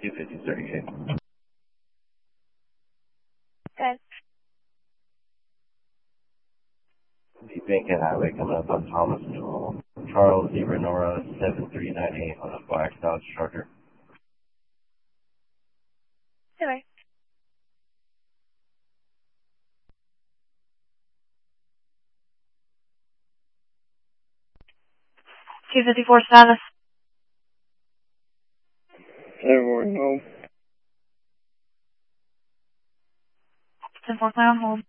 250 Good. The Bankhead Highway coming up on Thomas Charles Zebra Nora 7398 on a black Dodge Charger. Anyway. 254 status. Everyone home. 10-4 plan on hold.